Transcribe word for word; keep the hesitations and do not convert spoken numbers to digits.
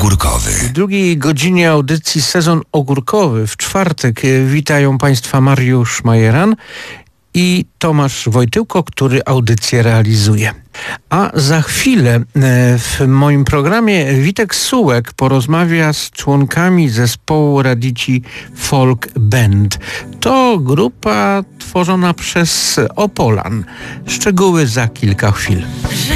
ogórkowy. W drugiej godzinie audycji Sezon Ogórkowy w czwartek witają Państwa Mariusz Majeran i Tomasz Wojtyłko, który audycję realizuje. A za chwilę w moim programie Witek Sułek porozmawia z członkami zespołu Radici Folk Band. To grupa tworzona przez Opolan. Szczegóły za kilka chwil.